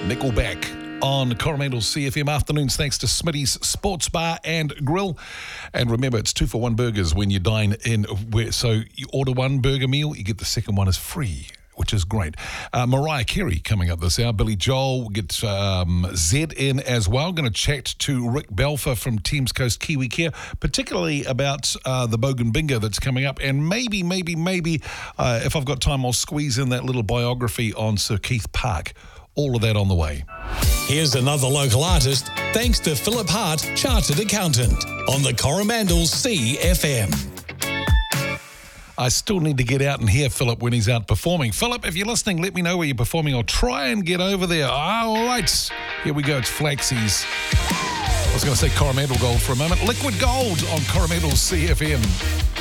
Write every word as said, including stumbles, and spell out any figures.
Nickelback on Coromandel C F M afternoons, thanks to Smitty's Sports Bar and Grill. And remember, it's two for one burgers when you dine in. Where, so you order one burger meal, you get the second one as free, which is great. Uh, Mariah Carey coming up this hour. Billy Joel gets um, Zed in as well. Going to chat to Rick Belfer from Thames Coast Kiwi Care, particularly about uh, the Bogan Bingo that's coming up. And maybe, maybe, maybe, uh, if I've got time, I'll squeeze in that little biography on Sir Keith Park. All of that on the way. Here's another local artist, thanks to Philip Hart, Chartered Accountant, on the Coromandel C F M. I still need to get out and hear Philip when he's out performing. Philip, if you're listening, let me know where you're performing. I'll try and get over there. All right. Here we go. It's Flaxies. I was going to say Coromandel Gold for a moment. Liquid Gold on Coromandel C F M.